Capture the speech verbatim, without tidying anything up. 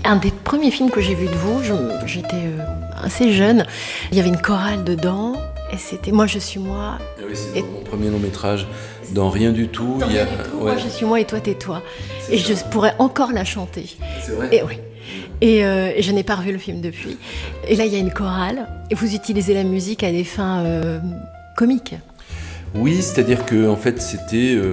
Un des premiers films que j'ai vu de vous, je, j'étais euh, assez jeune, il y avait une chorale dedans, et c'était Moi je suis moi. Ah oui, c'est et... mon premier long métrage, dans Rien du tout. Dans il y a... Rien du tout, ouais. Moi je suis moi et toi t'es toi. C'est et ça. je pourrais encore la chanter. C'est vrai. Et, oui. et, euh, et je n'ai pas revu le film depuis. Et là il y a une chorale, et vous utilisez la musique à des fins euh, comiques. Oui, c'est-à-dire que en fait, c'était... Euh,